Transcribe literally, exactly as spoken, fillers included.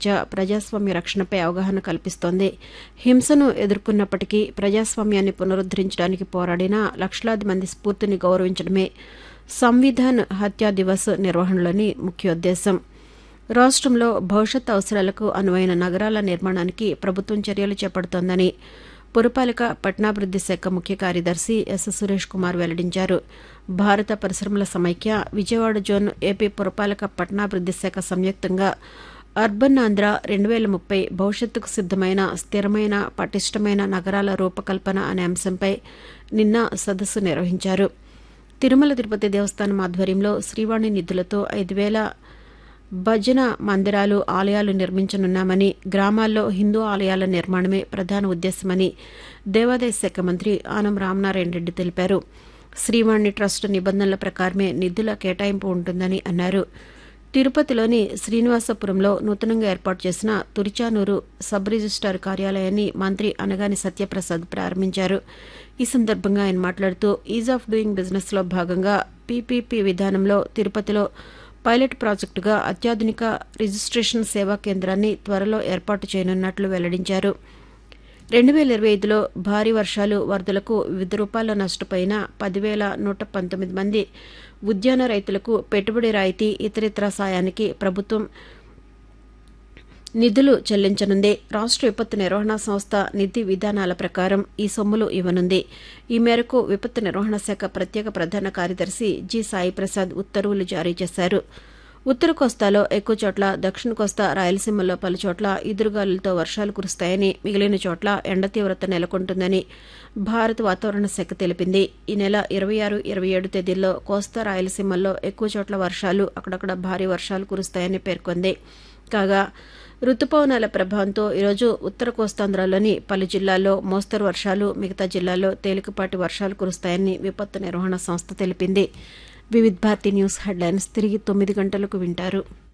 రీత్యా ప్రజాస్వామ్య రక్షణపై అవగాహన కల్పిస్తోంది. హింసను ఎదుర్కొన్నప్పటికీ ప్రజాస్వామ్యాన్ని పునరుద్దరించడానికి పోరాడిన లక్షలాది మంది స్ఫూర్తిని గౌరవించడమే సంవిధాన్ హత్యా దివస్ నిర్వహణలోని ముఖ్యోద్దేశం. రాష్ట్రంలో భవిష్యత్ అవసరాలకు అనువైన నగరాల నిర్మాణానికి ప్రభుత్వం చర్యలు చేపడుతోందని పురపాలక పట్టణాభివృద్ది శాఖ ముఖ్య కార్యదర్శి ఎస్ సురేష్ కుమార్ వెల్లడించారు. భారత పరిశ్రమల సమైక్య, విజయవాడ జోన్, ఏపీ పురపాలక పట్టణాభివృద్ది శాఖ సంయుక్తంగా అర్బన్ ఆంధ్ర రెండు వేల ముప్పై భవిష్యత్తుకు సిద్దమైన స్థిరమైన పటిష్టమైన నగరాల రూపకల్పన అనే అంశంపై నిన్న సదస్సు నిర్వహించారు. తిరుమల తిరుపతి దేవస్థానం ఆధ్వర్యంలో శ్రీవాణి నిధులతో ఐదు వేల భజన మందిరాలు, ఆలయాలు నిర్మించనున్నామని, గ్రామాల్లో హిందూ ఆలయాల నిర్మాణమే ప్రధాన ఉద్దేశమని దేవాదాయ శాఖ మంత్రి ఆనం రామనారాయణ రెడ్డి తెలిపారు. శ్రీవాణి ట్రస్ట్ నిబంధనల ప్రకారమే నిధుల కేటాయింపు ఉంటుందని అన్నారు. తిరుపతిలోని శ్రీనివాసపురంలో నూతనంగా ఏర్పాటు చేసిన తురిచానూరు సబ్ రిజిస్టార్ కార్యాలయాన్ని మంత్రి అనగాని సత్యప్రసాద్ ప్రారంభించారు. ఈ సందర్భంగా ఆయన మాట్లాడుతూ ఈజ్ ఆఫ్ డూయింగ్ బిజినెస్లో భాగంగా పీపీపీ విధానంలో తిరుపతిలో పైలట్ ప్రాజెక్టుగా అత్యాధునిక రిజిస్ట్రేషన్ సేవా కేంద్రాన్ని త్వరలో ఏర్పాటు చేయనున్నట్లు వెల్లడించారు. రెండు వేల ఇరవై ఐదులో భారీ వర్షాలు, వరదలకు వివిధ రూపాల్లో నష్టపోయిన పదివేల నూట పంతొమ్మిది మంది ఉద్యాన రైతులకు పెట్టుబడి రాయితీ, ఇతరితర సాయానికి ప్రభుత్వం నిధులు చెల్లించనుంది. రాష్ట్ర విపత్తు నిర్వహణ సంస్థ నిధి విధానాల ప్రకారం ఈ సొమ్ములు ఇవ్వనుంది. ఈ మేరకు విపత్తు నిర్వహణ శాఖ ప్రత్యేక ప్రధాన కార్యదర్శి జి సాయి ప్రసాద్ ఉత్తర్వులు జారీ చేశారు. ఉత్తర కోస్తాలో ఎక్కువ చోట్ల, దక్షిణ కోస్తా, రాయలసీమలో పలుచోట్ల ఈదురుగాలులతో వర్షాలు కురుస్తాయని, మిగిలిన చోట్ల ఎండ తీవ్రత నెలకొంటుందని భారత వాతావరణ శాఖ తెలిపింది. ఈ నెల ఇరవై ఆరు ఇరవై ఏడు తేదీల్లో కోస్తా, రాయలసీమల్లో ఎక్కువ చోట్ల వర్షాలు, అక్కడక్కడ భారీ వర్షాలు కురుస్తాయని పేర్కొంది. కాగా రుతుపవనాల ప్రభావంతో ఈరోజు ఉత్తర కోస్తాంధ్రలోని పలు జిల్లాల్లో మోస్తరు వర్షాలు, మిగతా జిల్లాల్లో తేలికపాటి వర్షాలు కురుస్తాయని విపత్తు నిర్వహణ సంస్థ తెలిపింది. వివిధ భారతి న్యూస్ హెడ్లైన్స్ తిరిగి తొమ్మిది గంటలకు వింటారు.